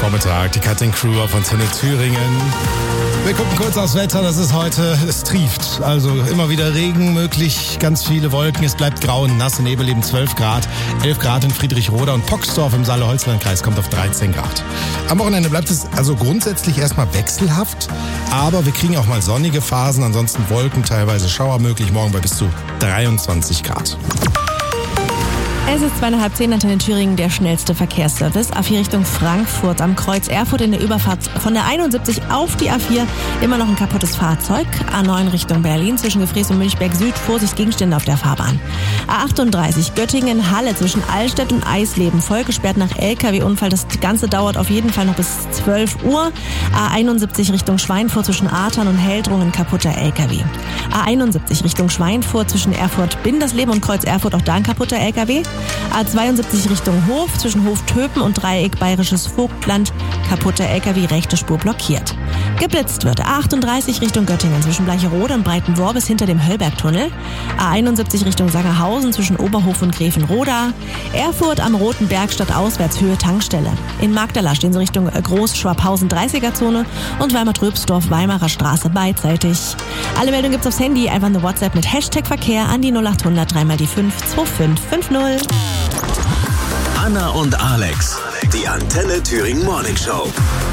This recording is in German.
Vormittag, die Cutting Crew auf Antenne Thüringen. Wir gucken kurz aufs Wetter, das ist heute, es trieft. Also immer wieder Regen möglich, ganz viele Wolken, es bleibt grau und nass, in Nebel eben 12 Grad, 11 Grad in Friedrichroda und Poxdorf im Saale-Holzland-Kreis kommt auf 13 Grad. Am Wochenende bleibt es also grundsätzlich erstmal wechselhaft, aber wir kriegen auch mal sonnige Phasen, ansonsten Wolken, teilweise Schauer möglich, morgen bei bis zu 23 Grad. Es ist 9:30, Antenne Thüringen, der schnellste Verkehrsservice. A4 Richtung Frankfurt am Kreuz Erfurt in der Überfahrt von der 71 auf die A4. Immer noch ein kaputtes Fahrzeug. A9 Richtung Berlin zwischen Gefrees und Münchberg Süd. Vorsicht, Gegenstände auf der Fahrbahn. A38 Göttingen-Halle zwischen Allstedt und Eisleben. Voll gesperrt nach LKW-Unfall. Das Ganze dauert auf jeden Fall noch bis 12 Uhr. A71 Richtung Schweinfurt zwischen Artern und Heldrungen kaputter LKW. A71 Richtung Schweinfurt zwischen Erfurt-Bindersleben und Kreuz Erfurt. Auch da ein kaputter LKW. A72 Richtung Hof, zwischen Hof-Töpen und Dreieck Bayerisches Vogtland, kaputter LKW, rechte Spur blockiert. Geblitzt wird A38 Richtung Göttingen, zwischen Bleicherode und Breitenwohr bis hinter dem Höllbergtunnel. A71 Richtung Sangerhausen, zwischen Oberhof und Gräfenroda. Erfurt am Roten Berg stadtauswärts Höhe Tankstelle. In Magdala stehen sie Richtung Groß-Schwabhausen 30er-Zone und Weimar-Tröbsdorf Weimarer Straße beidseitig. Alle Meldungen gibt's aufs Handy, einfach eine WhatsApp mit Hashtag Verkehr an die 0800 3 mal die 5 2550. Anna und Alex, die Antenne Thüringen Morning Show.